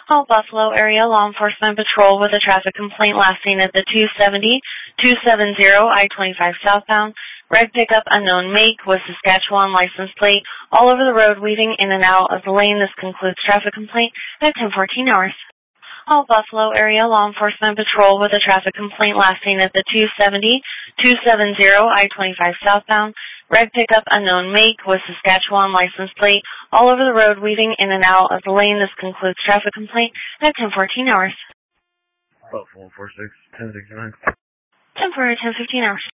All Buffalo area law enforcement patrol with a traffic complaint last seen at the 270 I-25 southbound. Red pickup, unknown make, with Saskatchewan license plate, all over the road, weaving in and out of the lane. This concludes traffic complaint at 10:14 hours. All Buffalo area law enforcement patrol with a traffic complaint last seen at the 270 I-25 southbound. Red pickup, unknown make, with Saskatchewan license plate, all over the road, weaving in and out of the lane. This concludes traffic complaint at 10:14 hours. Buffalo 46, 1069. 10 for 10:15 hours.